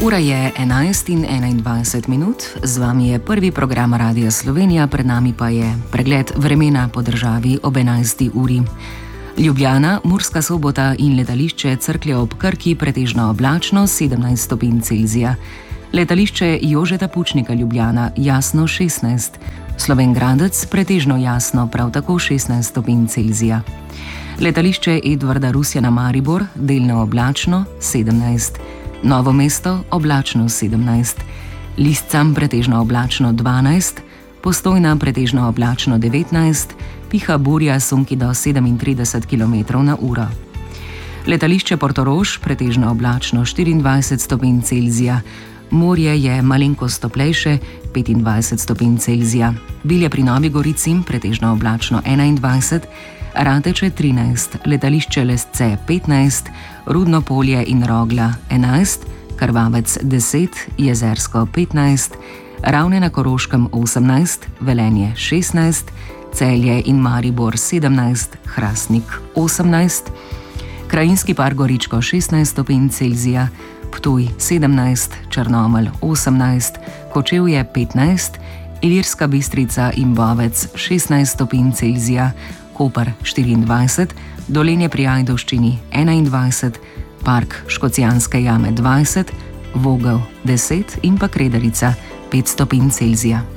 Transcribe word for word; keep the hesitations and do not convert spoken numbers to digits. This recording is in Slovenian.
Ura je enajst in enaindvajset minut, z vami je prvi program Radia Slovenija, pred nami pa je pregled vremena po državi ob enajsti uri. Ljubljana, Murska Sobota in letališče Cerklje ob Krki pretežno oblačno sedemnajst stopinj Celzija. Letališče Jožeta Pučnika Ljubljana jasno šestnajst, Slovenj Gradec pretežno jasno prav tako šestnajst stopinj Celzija. Letališče Edvarda Rusjana Maribor delno oblačno sedemnajst, Novo mesto oblačno sedemnajst, Liscam pretežno oblačno dvanajst, Postojna pretežno oblačno devetnajst, piha burja sunki do sedemintrideset kilometrov na uro. Letališče Portorož pretežno oblačno štiriindvajset stopinj Celzija, morje je malenkost toplejše petindvajset stopinj Celzija, Bilje pri Novi Gorici pretežno oblačno enaindvajset, Rateče trinajst, letališče Lesce petnajst, Rudno Polje in Rogla enajst, Krvavec deset, Jezersko petnajst, Ravne na Koroškem osemnajst, Velenje šestnajst, Celje in Maribor sedemnajst, Hrastnik osemnajst, Krajinski park Goričko šestnajst stopinj Celzija, Ptuj sedemnajst, Črnomelj osemnajst, Kočevje petnajst, Ilirska Bistrica in Bovec šestnajst stopinj Celzija, Koper štiriindvajset, Dolenje pri Ajdovščini enaindvajset, Park Škocjanske jame dvajset, Vogel deset in pa Kredarica pet stopinj Celzija.